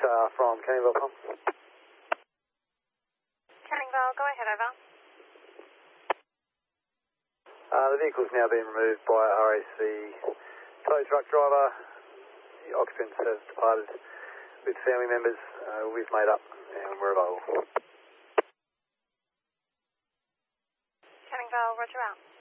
from Canningvale, Tom. Canningvale, go ahead, over. The vehicle's now been removed by RAC tow truck driver. The occupants have departed with family members. We've made up and we're available. Canningvale, roger out.